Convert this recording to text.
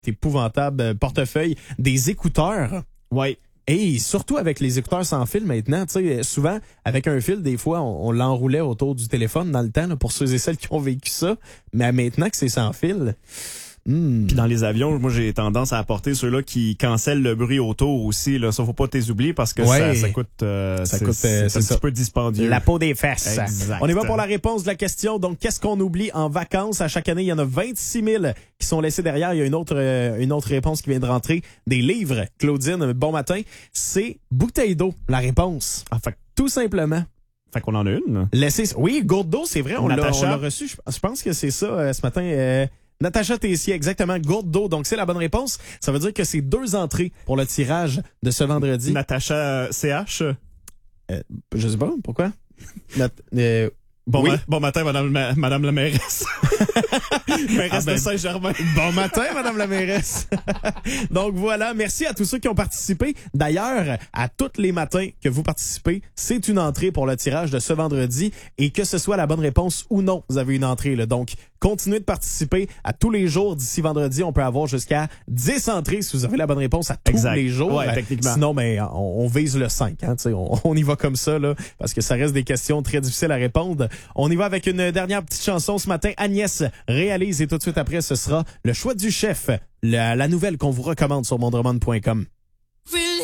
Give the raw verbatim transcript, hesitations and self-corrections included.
épouvantable portefeuille des écouteurs. Ouais. Et surtout avec les écouteurs sans fil maintenant, tu sais, souvent, avec un fil, des fois, on, on l'enroulait autour du téléphone dans le temps, là, pour ceux et celles qui ont vécu ça. Mais maintenant que c'est sans fil... Hmm. Puis dans les avions, moi j'ai tendance à apporter ceux-là qui cancellent le bruit autour aussi. Là, ça faut pas t'es oublier parce que ouais. ça, ça coûte, euh, ça c'est, coûte, c'est, c'est un ça. petit peu dispendieux. La peau des fesses. Exact. On y va pour la réponse de la question. Donc, qu'est-ce qu'on oublie en vacances? À chaque année, il y en a vingt-six mille qui sont laissés derrière. Il y a une autre, euh, une autre réponse qui vient de rentrer. Des livres. Claudine, bon matin. C'est bouteille d'eau, la réponse. Ah, fait, tout simplement. Fait qu'on en a une. Laissez, oui, gourde d'eau, c'est vrai. On l'a, on l'a reçu. Je, je pense que c'est ça euh, ce matin. Euh, Natacha Tessier, exactement, gourde d'eau. Donc, c'est la bonne réponse. Ça veut dire que c'est deux entrées pour le tirage de ce vendredi. Natacha C H? Euh, je sais pas, pourquoi? Nat- euh, Bon, oui. ma- bon matin, madame, ma- madame la mairesse. mairesse ah ben, de Saint-Germain. Bon matin, madame la mairesse. Donc voilà, merci à tous ceux qui ont participé. D'ailleurs, à tous les matins que vous participez, c'est une entrée pour le tirage de ce vendredi. Et que ce soit la bonne réponse ou non, vous avez une entrée. Là. Donc, continuez de participer à tous les jours. D'ici vendredi, on peut avoir jusqu'à dix entrées si vous avez la bonne réponse à tous exact. les jours. Ouais, techniquement. Sinon, ben, on, on vise le cinq. Hein, on, on y va comme ça, là, parce que ça reste des questions très difficiles à répondre. On y va avec une dernière petite chanson ce matin. Agnès réalise et tout de suite après, ce sera le choix du chef, la, la nouvelle qu'on vous recommande sur mondremonde point com.